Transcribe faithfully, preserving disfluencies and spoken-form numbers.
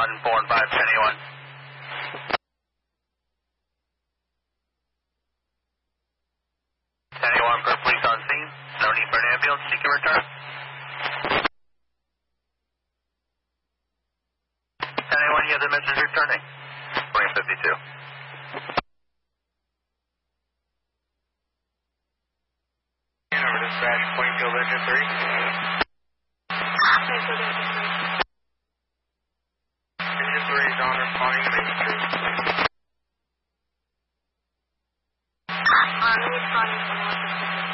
one, four and five, ten eighty-one. ten eighty-one for police on scene. No need for an ambulance. You can return. ten eighty-one, you have the message returning. twenty fifty-two. Over dispatch, Plainfield Engine three. Engine three is on responding to Main Street.